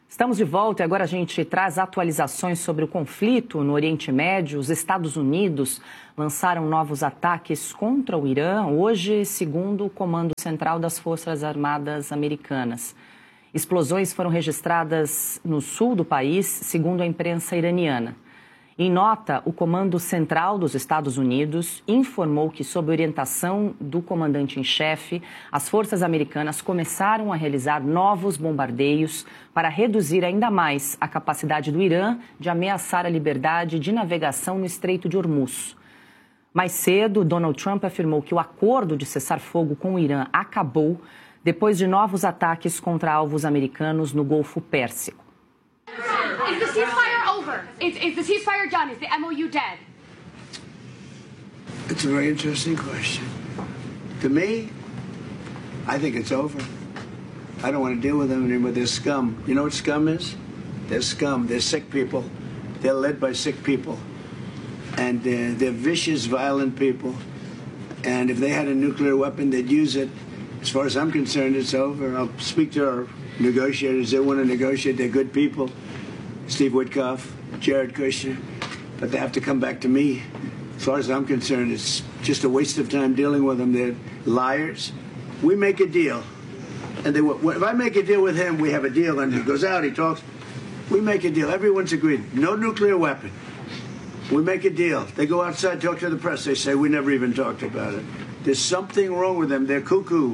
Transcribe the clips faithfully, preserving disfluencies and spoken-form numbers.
Estamos de volta e agora a gente traz atualizações sobre o conflito no Oriente Médio. Os Estados Unidos lançaram novos ataques contra o Irã hoje, segundo o Comando Central das Forças Armadas Americanas. Explosões foram registradas no sul do país, segundo a imprensa iraniana. Em nota, o Comando Central dos Estados Unidos informou que, sob orientação do comandante-em-chefe, as forças americanas começaram a realizar novos bombardeios para reduzir ainda mais a capacidade do Irã de ameaçar a liberdade de navegação no Estreito de Hormuz. Mais cedo, Donald Trump afirmou que o acordo de cessar-fogo com o Irã acabou depois de novos ataques contra alvos americanos no Golfo Pérsico. Is the ceasefire over? Is, is the ceasefire done? Is the M O U dead? It's a very interesting question. To me, I think it's over. I don't want to deal with them anymore. They're scum. You know what scum is? They're scum. They're sick people. They're led by sick people. And uh, they're vicious, violent people. And if they had a nuclear weapon, they'd use it. As far as I'm concerned, it's over. I'll speak to our negotiators. They want to negotiate. They're good people. Steve Witkoff, Jared Kushner. But they have to come back to me. As far as I'm concerned, it's just a waste of time dealing with them. They're liars. We make a deal. And they, if I make a deal with him, we have a deal. And he goes out, he talks. We make a deal. Everyone's agreed. No nuclear weapon. We make a deal. They go outside, talk to the press. They say, we never even talked about it. There's something wrong with them. They're cuckoo.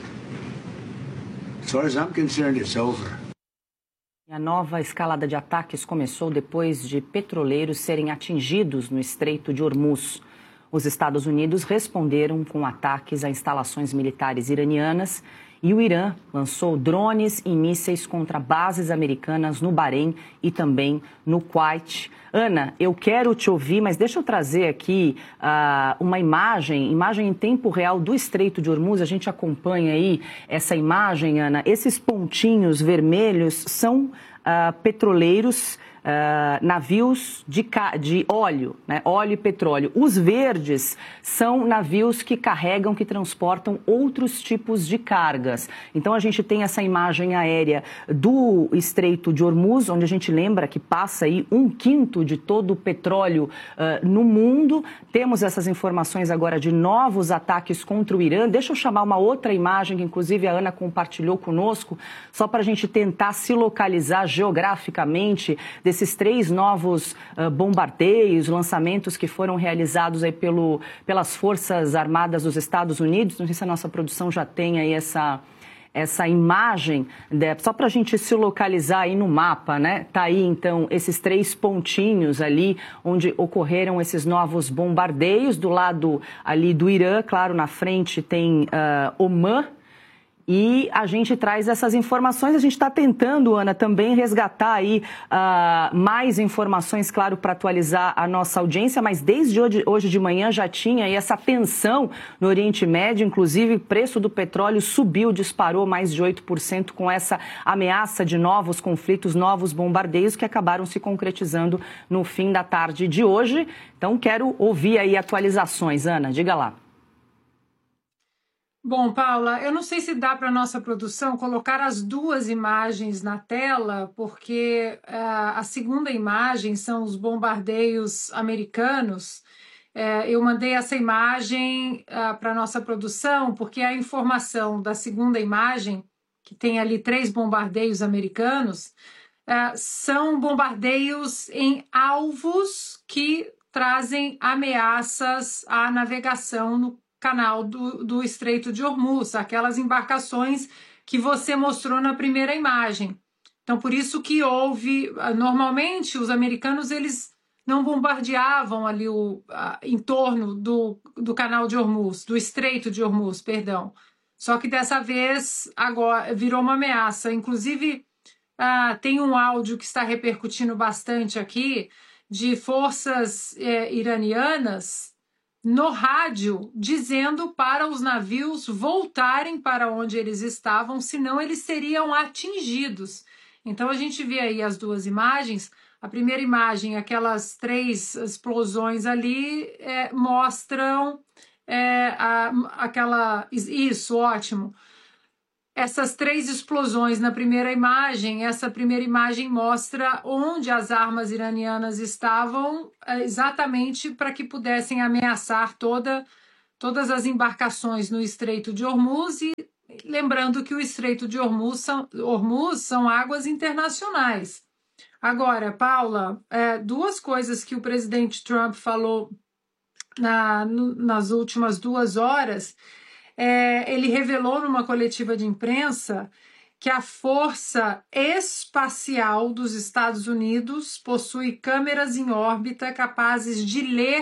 As far as I'm concerned, it's over. A nova escalada de ataques começou depois de petroleiros serem atingidos no Estreito de Hormuz. Os Estados Unidos responderam com ataques a instalações militares iranianas e o Irã lançou drones e mísseis contra bases americanas no Bahrein e também no Kuwait. Ana, eu quero te ouvir, mas deixa eu trazer aqui uh, uma imagem, imagem em tempo real do Estreito de Hormuz. A gente acompanha aí essa imagem, Ana. Esses pontinhos vermelhos são uh, petroleiros, Uh, navios de, de óleo, né? Óleo e petróleo. Os verdes são navios que carregam, que transportam outros tipos de cargas. Então a gente tem essa imagem aérea do Estreito de Hormuz, onde a gente lembra que passa aí um quinto de todo o petróleo uh, no mundo. Temos essas informações agora de novos ataques contra o Irã. Deixa eu chamar uma outra imagem que inclusive a Ana compartilhou conosco, só para a gente tentar se localizar geograficamente desses três novos uh, bombardeios, lançamentos que foram realizados aí pelo, pelas Forças Armadas dos Estados Unidos. Não sei se a nossa produção já tem aí essa, essa imagem, né? Só para a gente se localizar aí no mapa, né? Tá aí, então, esses três pontinhos ali onde ocorreram esses novos bombardeios. Do lado ali do Irã, claro, na frente tem uh, Omã. E a gente traz essas informações, a gente está tentando, Ana, também resgatar aí uh, mais informações, claro, para atualizar a nossa audiência, mas desde hoje, hoje de manhã já tinha aí essa tensão no Oriente Médio, inclusive o preço do petróleo subiu, disparou mais de oito por cento com essa ameaça de novos conflitos, novos bombardeios que acabaram se concretizando no fim da tarde de hoje. Então quero ouvir aí atualizações, Ana, diga lá. Bom, Paula, eu não sei se dá para a nossa produção colocar as duas imagens na tela, porque uh, a segunda imagem são os bombardeios americanos. Uh, eu mandei essa imagem uh, para a nossa produção, porque a informação da segunda imagem, que tem ali três bombardeios americanos, uh, são bombardeios em alvos que trazem ameaças à navegação no canal do, do Estreito de Hormuz, aquelas embarcações que você mostrou na primeira imagem. Então, por isso que houve, normalmente os americanos eles não bombardeavam ali o a, em torno do, do canal de Hormuz, do Estreito de Hormuz, perdão. Só que dessa vez agora virou uma ameaça. Inclusive, ah, tem um áudio que está repercutindo bastante aqui de forças eh, iranianas no rádio, dizendo para os navios voltarem para onde eles estavam, senão eles seriam atingidos. Então a gente vê aí as duas imagens. A primeira imagem, aquelas três explosões ali, é, mostram é, a, aquela... Isso, ótimo. essas três explosões na primeira imagem. Essa primeira imagem mostra onde as armas iranianas estavam, exatamente para que pudessem ameaçar toda, todas as embarcações no Estreito de Hormuz, e lembrando que o Estreito de Hormuz são, Hormuz são águas internacionais. Agora, Paula, é, duas coisas que o presidente Trump falou na, no, nas últimas duas horas. É, ele revelou numa coletiva de imprensa que a Força Espacial dos Estados Unidos possui câmeras em órbita capazes de ler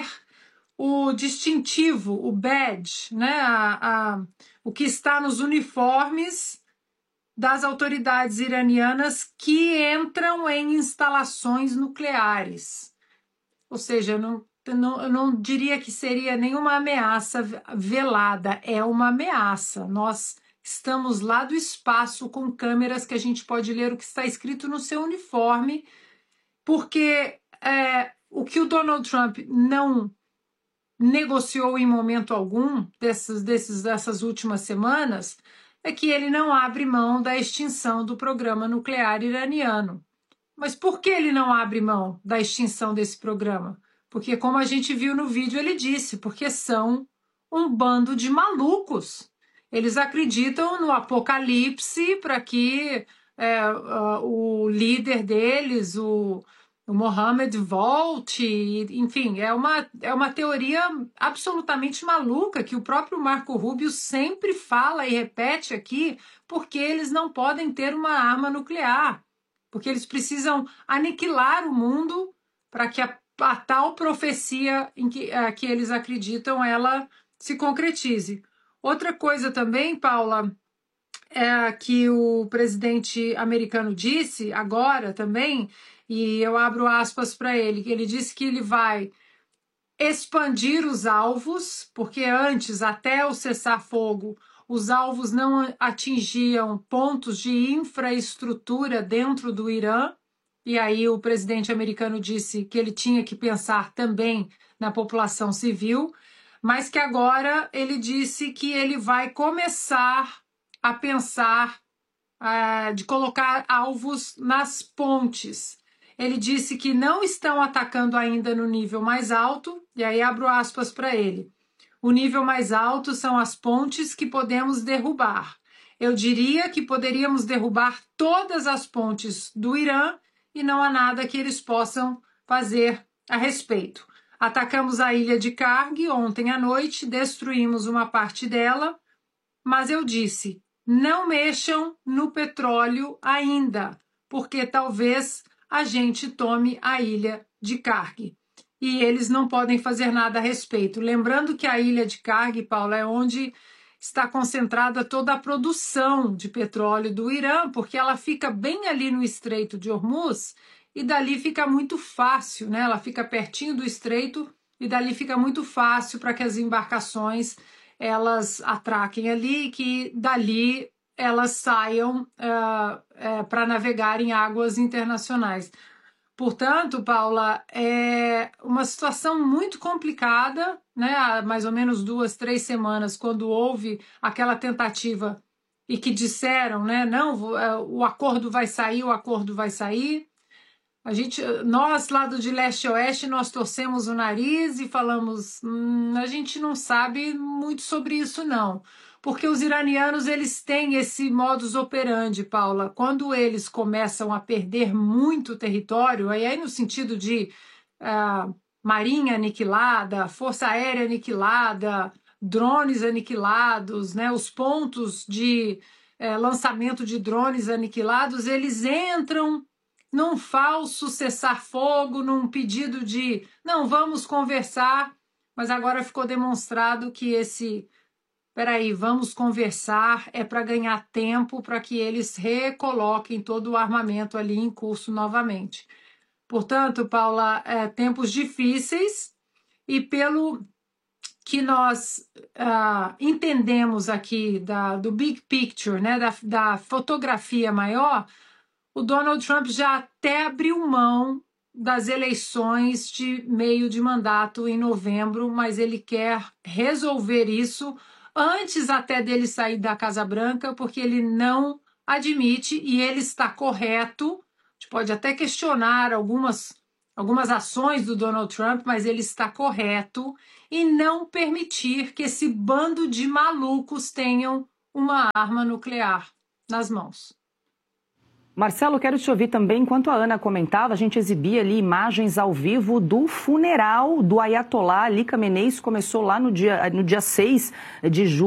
o distintivo, o badge, né, a, a, o que está nos uniformes das autoridades iranianas que entram em instalações nucleares. Ou seja, não Eu não, eu não diria que seria nenhuma ameaça velada, é uma ameaça. Nós estamos lá do espaço com câmeras que a gente pode ler o que está escrito no seu uniforme, porque é, o que o Donald Trump não negociou em momento algum desses, desses, dessas últimas semanas é que ele não abre mão da extinção do programa nuclear iraniano. Mas por que ele não abre mão da extinção desse programa? Porque, como a gente viu no vídeo, ele disse, porque são um bando de malucos. Eles acreditam no apocalipse para que é, uh, o líder deles, o, o Mohammed, volte. Enfim, é uma, é uma teoria absolutamente maluca que o próprio Marco Rubio sempre fala e repete aqui, porque eles não podem ter uma arma nuclear. Porque eles precisam aniquilar o mundo para que a a tal profecia em que, a, que eles acreditam, ela se concretize. Outra coisa também, Paula, é que o presidente americano disse agora também, e eu abro aspas para ele, que ele disse que ele vai expandir os alvos, porque antes, até o cessar-fogo, os alvos não atingiam pontos de infraestrutura dentro do Irã. E aí o presidente americano disse que ele tinha que pensar também na população civil, mas que agora ele disse que ele vai começar a pensar uh, de colocar alvos nas pontes. Ele disse que não estão atacando ainda no nível mais alto, e aí abro aspas para ele. O nível mais alto são as pontes que podemos derrubar. Eu diria que poderíamos derrubar todas as pontes do Irã, e não há nada que eles possam fazer a respeito. Atacamos a ilha de Karg ontem à noite, destruímos uma parte dela, mas eu disse, não mexam no petróleo ainda, porque talvez a gente tome a ilha de Karg. E eles não podem fazer nada a respeito. Lembrando que a ilha de Karg, Paula, é onde está concentrada toda a produção de petróleo do Irã, porque ela fica bem ali no Estreito de Hormuz e dali fica muito fácil, né? Ela fica pertinho do Estreito e dali fica muito fácil para que as embarcações elas atraquem ali e que dali elas saiam uh, uh, para navegar em águas internacionais. Portanto, Paula, é uma situação muito complicada, né? Há mais ou menos duas, três semanas, quando houve aquela tentativa e que disseram, né? Não, o acordo vai sair, o acordo vai sair. A gente, nós, lado de leste a oeste, nós torcemos o nariz e falamos, hum, a gente não sabe muito sobre isso, não. Porque os iranianos, eles têm esse modus operandi, Paula. Quando eles começam a perder muito território, aí, aí no sentido de uh, marinha aniquilada, força aérea aniquilada, drones aniquilados, né, os pontos de uh, lançamento de drones aniquilados, eles entram num falso cessar-fogo, num pedido de, não, vamos conversar, mas agora ficou demonstrado que esse... Peraí, vamos conversar, é para ganhar tempo para que eles recoloquem todo o armamento ali em curso novamente. Portanto, Paula, é, tempos difíceis e pelo que nós uh, entendemos aqui da, do big picture, né, da, da fotografia maior, o Donald Trump já até abriu mão das eleições de meio de mandato em novembro, mas ele quer resolver isso antes até dele sair da Casa Branca, porque ele não admite, e ele está correto. A gente pode até questionar algumas, algumas ações do Donald Trump, mas ele está correto em não permitir que esse bando de malucos tenham uma arma nuclear nas mãos. Marcelo, quero te ouvir também. Enquanto a Ana comentava, a gente exibia ali imagens ao vivo do funeral do Ayatollah Ali Khamenei. Isso começou lá no dia, no dia seis de julho.